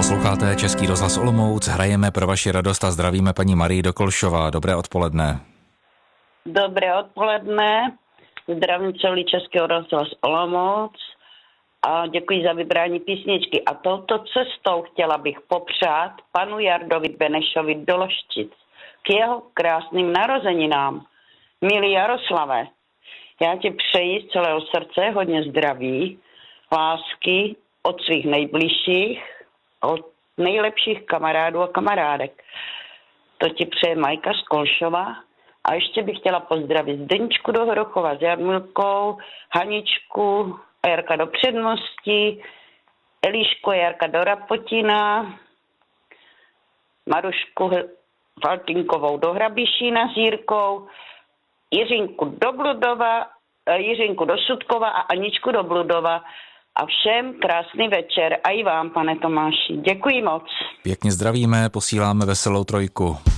Posloucháte Český rozhlas Olomouc, hrajeme pro vaši radost a zdravíme paní Marii Dokolšová. Dobré odpoledne. Dobré odpoledne, zdravím celý Český rozhlas Olomouc a děkuji za vybrání písničky. A touto cestou chtěla bych popřát panu Jardovi Benešovi do Loštic k jeho krásným narozeninám. Milý Jaroslave, já ti přeji z celého srdce hodně zdraví, lásky od svých nejbližších, od nejlepších kamarádů a kamarádek. To ti přeje Majka z Kolšova. A ještě bych chtěla pozdravit Zdeňčku do Hrochova s Jarmilkou, Haničku a Jarka do Předmostí, Elišku a Jarka do Rapotina, Marušku Faltinkovou do Hrabišína s Jírkou, Jiřinku do Bludova, Jiřinku do Sudkova a Aničku do Bludova. A všem krásný večer a i vám, pane Tomáši. Děkuji moc. Pěkně zdravíme, posíláme veselou trojku.